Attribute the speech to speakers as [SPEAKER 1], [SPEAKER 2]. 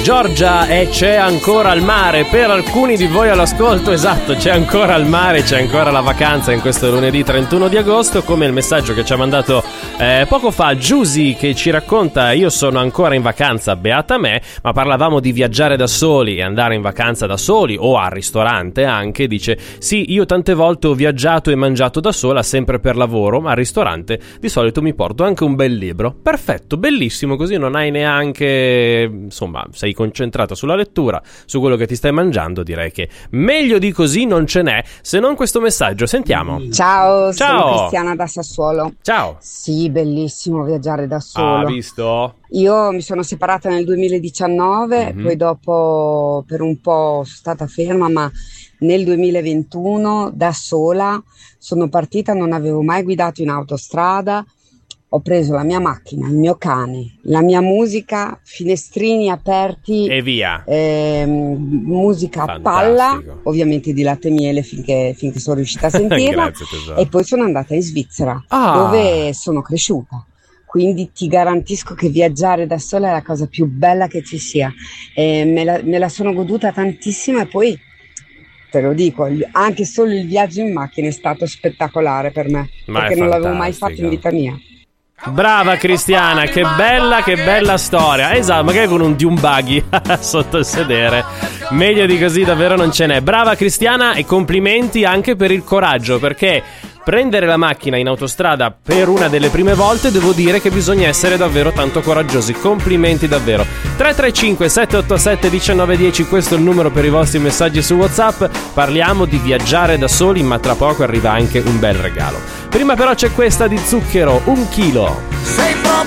[SPEAKER 1] Giorgia e c'è ancora il mare. Per alcuni di voi all'ascolto, esatto, c'è ancora il mare, c'è ancora la vacanza in questo lunedì 31 di agosto, come il messaggio che ci ha mandato poco fa Giusy, che ci racconta: io sono ancora in vacanza, beata me, ma parlavamo di viaggiare da soli e andare in vacanza da soli o al ristorante anche. Dice: sì, io tante volte ho viaggiato e mangiato da sola, sempre per lavoro, ma al ristorante di solito mi porto anche un bel libro. Perfetto, bellissimo, così non hai neanche, insomma, sei concentrata sulla lettura, su quello che ti stai mangiando. Direi che meglio di così non ce n'è, se non questo messaggio. Sentiamo.
[SPEAKER 2] Ciao, sono Cristiana da Sassuolo.
[SPEAKER 1] Ciao.
[SPEAKER 2] Sì, bellissimo viaggiare da solo.
[SPEAKER 1] Visto?
[SPEAKER 2] Io mi sono separata nel 2019, poi dopo per un po' sono stata ferma, ma nel 2021 da sola sono partita, non avevo mai guidato in autostrada. Ho preso la mia macchina, il mio cane, la mia musica, finestrini aperti
[SPEAKER 1] e via.
[SPEAKER 2] Musica
[SPEAKER 1] fantastico.
[SPEAKER 2] A palla, ovviamente di latte e miele finché sono riuscita a sentirla.
[SPEAKER 1] Grazie, tesoro.
[SPEAKER 2] E poi sono andata in Svizzera, dove sono cresciuta. Quindi ti garantisco che viaggiare da sola è la cosa più bella che ci sia. Me la sono goduta tantissimo, e poi te lo dico, anche solo il viaggio in macchina è stato spettacolale per me, perché non l'avevo mai fatto in vita mia.
[SPEAKER 1] Brava Cristiana, che bella storia. Esatto, magari con di un buggy sotto il sedere. Meglio di così davvero non ce n'è. Brava Cristiana, e complimenti anche per il coraggio, perché prendere la macchina in autostrada per una delle prime volte, devo dire che bisogna essere davvero tanto coraggiosi. Complimenti davvero. 335 787 1910, questo è il numero per i vostri messaggi su WhatsApp. Parliamo di viaggiare da soli, ma tra poco arriva anche un bel regalo. Prima però c'è questa di Zucchero, 1 chilo.
[SPEAKER 3] Sei proprio